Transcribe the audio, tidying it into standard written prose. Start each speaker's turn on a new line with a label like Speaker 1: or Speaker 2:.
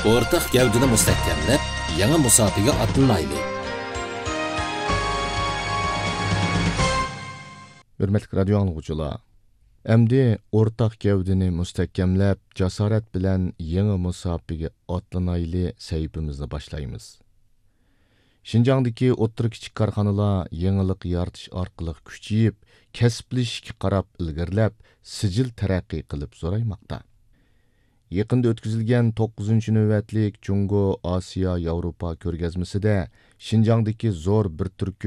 Speaker 1: o'rtaq gavdini mustahkamlab, yangi musofiga otlanaylik.
Speaker 2: Hürmetli radio anlıqçılar, əmdi o'rtaq gavdini mustahkamlab, jasorat bilan yangi musofiga otlanayli sahifamizni boshlaymiz. Şinjandagi o'ttir kichik korxonalar yangilik yaratish orqali kuchayib, kasblashishga qarab ilgirlab, sijil taraqqiy qilib zo'raymoqda. Yaqinda o'tkazilgan 9-navbatlik Jungo Osiyo Yevropa ko'rgazmasida Şinjandagi zo'r bir turkum